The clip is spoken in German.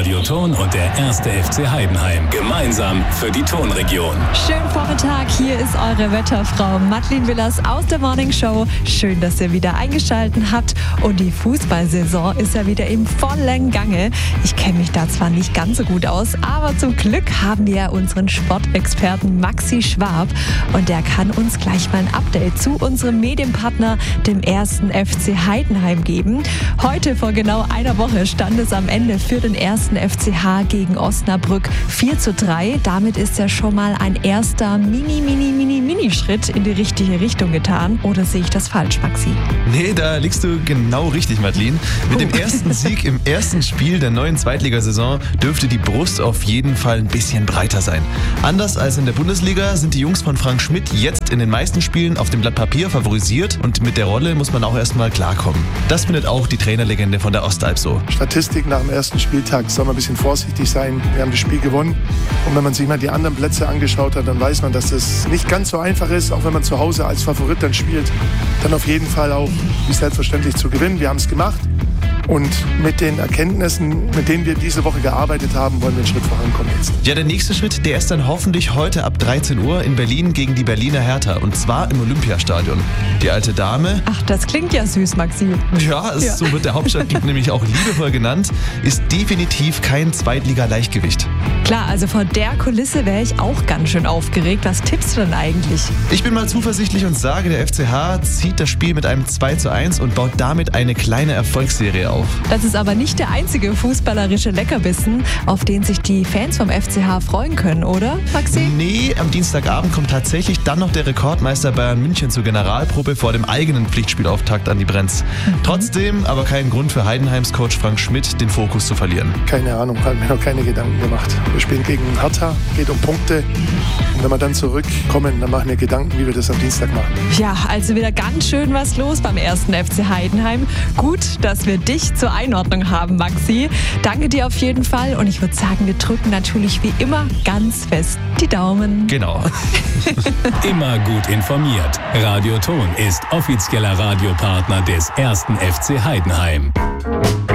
Radio Thon und der 1. FC Heidenheim. Gemeinsam für die Thonregion. Schönen Vormittag, hier ist eure Wetterfrau Madeleine Willers aus der Morning Show. Schön, dass ihr wieder eingeschaltet habt. Und die Fußballsaison ist ja wieder im vollen Gange. Ich kenne mich da zwar nicht ganz so gut aus, aber zum Glück haben wir unseren Sportexperten Maxi Schwab. Und der kann uns gleich mal ein Update zu unserem Medienpartner, dem 1. FC Heidenheim, geben. Heute vor genau einer Woche stand es am Ende für den 1. FCH gegen Osnabrück 4:3. Damit ist ja schon mal ein erster Mini-Schritt in die richtige Richtung getan. Oder sehe ich das falsch, Maxi? Nee, da liegst du genau richtig, Madeleine. Mit dem ersten Sieg im ersten Spiel der neuen Zweitligasaison dürfte die Brust auf jeden Fall ein bisschen breiter sein. Anders als in der Bundesliga sind die Jungs von Frank Schmidt jetzt in den meisten Spielen auf dem Blatt Papier favorisiert und mit der Rolle muss man auch erstmal klarkommen. Das findet auch die Trainerlegende von der Ostalb so. Statistik nach dem ersten Spieltag, soll man ein bisschen vorsichtig sein. Wir haben das Spiel gewonnen und wenn man sich mal die anderen Plätze angeschaut hat, dann weiß man, dass das nicht ganz so einfach ist, auch wenn man zu Hause als Favorit dann spielt, dann auf jeden Fall auch wie selbstverständlich zu gewinnen. Wir haben es gemacht. Und mit den Erkenntnissen, mit denen wir diese Woche gearbeitet haben, wollen wir einen Schritt vorankommen jetzt. Ja, der nächste Schritt, der ist dann hoffentlich heute ab 13 Uhr in Berlin gegen die Berliner Hertha. Und zwar im Olympiastadion. Die alte Dame... Ach, das klingt ja süß, Maxi. Ja, so wird der Hauptstadtclub nämlich auch liebevoll genannt, ist definitiv kein Zweitliga-Leichtgewicht. Klar, also vor der Kulisse wäre ich auch ganz schön aufgeregt. Was tippst du denn eigentlich? Ich bin mal zuversichtlich und sage, der FCH zieht das Spiel mit einem 2:1 und baut damit eine kleine Erfolgsserie auf. Das ist aber nicht der einzige fußballerische Leckerbissen, auf den sich die Fans vom FCH freuen können, oder, Maxi? Nee, am Dienstagabend kommt tatsächlich dann noch der Rekordmeister Bayern München zur Generalprobe vor dem eigenen Pflichtspielauftakt an die Brenz. Trotzdem aber kein Grund für Heidenheims Coach Frank Schmidt, den Fokus zu verlieren. Keine Ahnung, haben mir noch keine Gedanken gemacht. Wir spielen gegen Hertha, geht um Punkte. Und wenn wir dann zurückkommen, dann machen wir Gedanken, wie wir das am Dienstag machen. Ja, also wieder ganz schön was los beim 1. FC Heidenheim. Gut, dass wir dich zur Einordnung haben, Maxi. Danke dir auf jeden Fall. Und ich würde sagen, wir drücken natürlich wie immer ganz fest die Daumen. Genau. Immer gut informiert. Radio Thon ist offizieller Radiopartner des 1. FC Heidenheim.